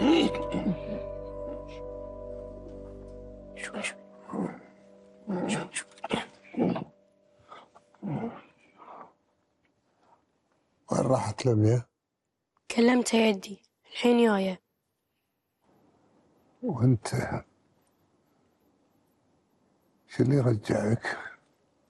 شوي شوي. وين راحت لميا؟ كلمتها يدي الحين جاية. وانت شو اللي رجعك؟